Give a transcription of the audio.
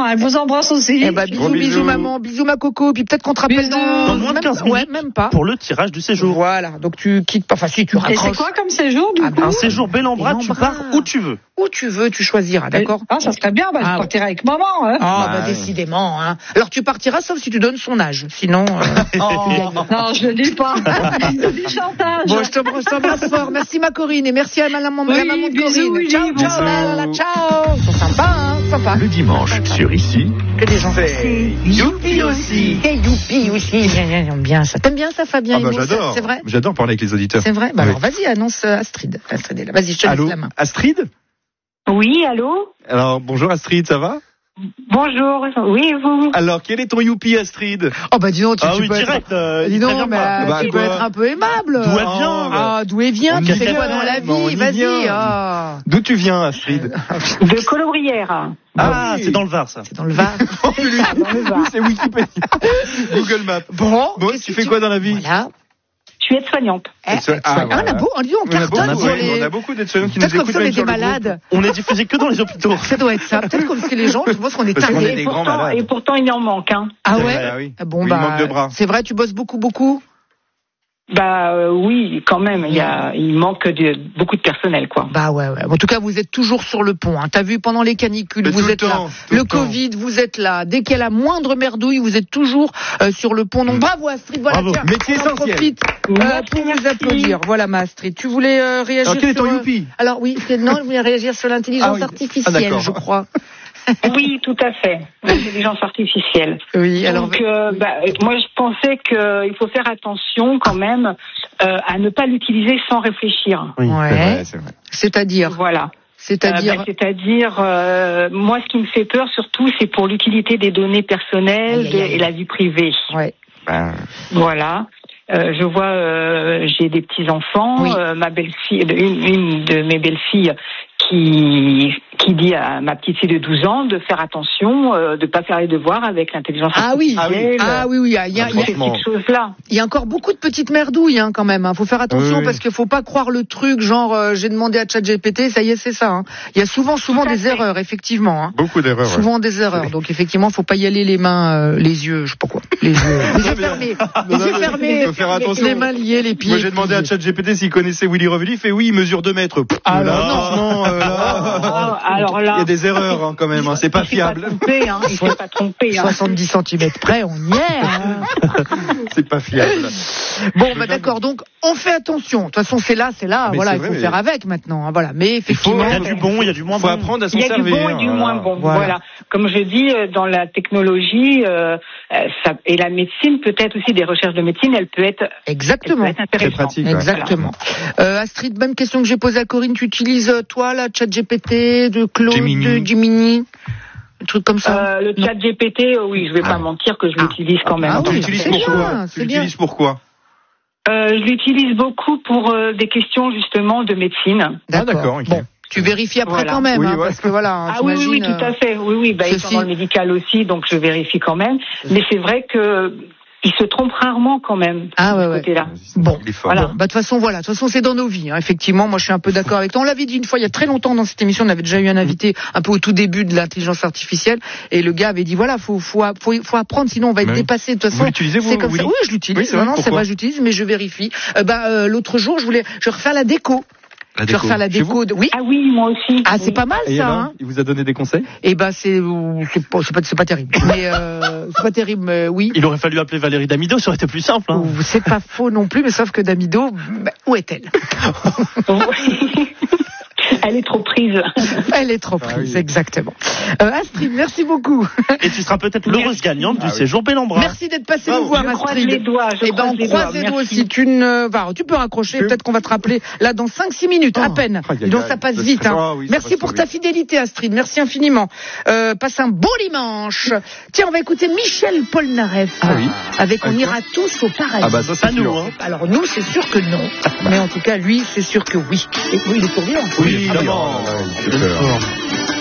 Elle vous embrasse aussi. Eh ben, bisous maman, bisous ma coco, puis peut-être qu'on te rappelle dans moins de 15 minutes. Ouais, même pas. Pour le tirage du séjour. Voilà, donc tu quittes pas, enfin si tu raccroches. Et c'est quoi comme séjour du coup? Un séjour Bel-en-Bras, tu pars où tu veux. Où tu veux, tu choisiras, d'accord? Ah, ça serait bien, je partirai avec maman. Hein. Décidément. Hein. Alors tu partiras sauf si tu donnes son âge, sinon... Non, je le dis pas. C'est du chantage. Bon, je t'embrasse fort. Merci ma Corinne et merci à la maman de Corinne. Ciao, ciao. Ils sont sympas, hein, sympa. Le dimanche sur Ici, Que des gens c'est Youpi aussi. Et youpi aussi. J'aime bien ça. T'aimes bien ça, Fabien? Ah bah j'adore. C'est vrai? J'adore parler avec les auditeurs. C'est vrai? Bah Oui. alors vas-y, annonce Astrid. Astrid est là. Vas-y, je te laisse Allô, la main. Astrid? Oui, allô? Alors, bonjour Astrid, ça va? Bonjour, oui, et vous? Alors, quel est ton youpi, Astrid? Oh bah dis donc, tu oui, peux direct. dis donc, mais tu peux quoi être un peu aimable. D'où elle vient, Ah, d'où elle vient? On Tu y fais vient, quoi dans la on vie? y Vas-y. vient. Ah. D'où tu viens, Astrid? De Colobrières. Ah, oui. c'est dans le Var, ça. C'est dans le Var. Lui, c'est Wikipédia. Google Maps. Bon, Tu fais quoi dans la vie? Voilà. Je suis aide-soignante. On a beau, on cartonne sur les... On a beaucoup d'aides-soignants qui nous Peut-être comme écoutent ça, on même est sur des le groupe. malades. On est diffusé que dans les hôpitaux. Ça doit être ça. Peut-être que les gens, je pense qu'on est Parce qu'on tarés. est des grands malades. Et pourtant, il en manque, hein. Ah C'est ouais? vrai, oui. Bon, Oui, il manque de bras. c'est vrai, tu bosses beaucoup? Oui, quand même, il manque beaucoup de personnel, quoi. Bah ouais. En tout cas, vous êtes toujours sur le pont. Hein. T'as vu, pendant les canicules, Mais vous tout êtes le là. temps, tout Le le temps. Covid, vous êtes là. Dès qu'il y a la moindre merdouille, vous êtes toujours sur le pont. Donc bravo Astrid, voilà. Bravo. Tiens, Métier on en essentiel. profite pour vous applaudir. Voilà ma Astrid. Tu voulais réagir Alors, quel est ton sur... youpi? Alors oui, non, je voulais réagir sur l'intelligence artificielle, d'accord. je crois. Oui, tout à fait. L'intelligence artificielle. Oui, alors... Donc, moi, je pensais qu'il faut faire attention quand même à ne pas l'utiliser sans réfléchir. Oui, ouais. C'est vrai. C'est-à-dire, Voilà. c'est-à-dire, Moi, ce qui me fait peur surtout, c'est pour l'utilité des données personnelles Aïe, aïe, aïe. et la vie privée. ouais. Voilà. Je vois, j'ai des petits enfants. Oui. Ma belle-fille, une de mes belles-filles, qui dit à ma petite fille de 12 ans de faire attention, de pas faire les devoirs avec l'intelligence artificielle. Oui. Il y a Ces petites choses-là. Il y a encore beaucoup de petites merdouilles quand même. Faut faire attention Oui. parce qu'il faut pas croire le truc genre j'ai demandé à ChatGPT, ça y est c'est ça. Hein. Il y a souvent à des fait. erreurs effectivement. Hein. Beaucoup d'erreurs. ouais. Souvent des erreurs. Donc effectivement, faut pas y aller les mains, les yeux, je sais pas quoi, les yeux fermés, les yeux fermés, faut faire attention. les mains liées, les pieds. Moi, j'ai demandé à ChatGPT s'il connaissait Willy Revelli. Il fait oui, il mesure 2 mètres. Franchement, là, Alors là, il y a des erreurs quand même. C'est pas fiable. Il s'est pas trompé. 70 cm près, on y est. Hein. C'est pas fiable. Bon, d'accord. Donc, on fait attention. De toute façon, c'est là. Mais Voilà, c'est il faut vrai, faire avec maintenant. Hein, voilà. Mais effectivement, Il y a du bon, il y a du moins Il faut bon. apprendre à s'en Il y a servir. du bon et du moins bon. Voilà. Voilà. Comme je dis, dans la technologie et la médecine, peut-être aussi des recherches de médecine, elle peut être exactement. intéressante. Très pratique. ouais. Exactement. Astrid, même question que j'ai posée à Corinne. Tu utilises toi la ChatGPT de Claude, Gemini. de Gemini, un truc comme ça. Le chat GPT, oui, je vais pas mentir que je l'utilise quand même. Tu l'utilises c'est pourquoi bien, Tu c'est bien. l'utilises pourquoi? Je l'utilise beaucoup pour des questions justement de médecine. d'accord, ok. Bon, tu vérifies après Voilà. quand même, Oui, hein, ouais. parce que voilà. Hein, Ah oui, t'imagines, tout à fait. Oui. Ils sont dans le médical aussi, donc je vérifie quand même. Mais c'est vrai que ils se trompent rarement quand même. Ah de ouais, ce ouais. côté-là. Bon, Il est fort. voilà. Bon, de toute façon, voilà. De toute façon, c'est dans nos vies. Hein. Effectivement, moi, je suis un peu d'accord avec toi. On l'avait dit une fois, il y a très longtemps dans cette émission, on avait déjà eu un invité un peu au tout début de l'intelligence artificielle, et le gars avait dit voilà, faut apprendre, sinon on va être Mais oui. dépassé. De toute façon, Vous l'utilisez, vous, c'est comme ça. Willy? Oui, je l'utilise. Oui, c'est vrai, Non, c'est pourquoi vrai, j'utilise, mais je vérifie. L'autre jour, je vais refaire la déco. Je vais refaire la Chez vous? déco. Oui. Ah oui, moi aussi. Ah, c'est pas mal Et ça. alors, Hein. il vous a donné des conseils? Et ben c'est pas terrible. Mais c'est pas terrible. Mais oui. Il aurait fallu appeler Valérie Damido, ça aurait été plus simple. Hein. C'est pas faux non plus, mais sauf que Damido, où est-elle? Elle est trop prise. Elle est trop prise, oui. exactement. Astrid, merci beaucoup. Et tu seras peut-être l'heureuse gagnante du séjour Bel-en-Bras. Merci d'être passé nous voir, Je croise Astrid. les doigts. Eh ben, on croise les doigts aussi. Tu peux raccrocher. Peut-être qu'on va te rappeler là dans 5-6 minutes, à peine. Donc ça passe vite. Hein. Oui, merci pour ta fidélité, Astrid. Merci infiniment. Passe un beau dimanche. Tiens, on va écouter Michel Polnareff. Ah oui. Avec On ira tous au paradis. Ah bah ça, c'est Pas nous, sûr. hein. Alors nous, c'est sûr que non. Mais en tout cas, lui, c'est sûr que oui. Et oui, il est pour bien. Oui, évidemment. J'ai peur.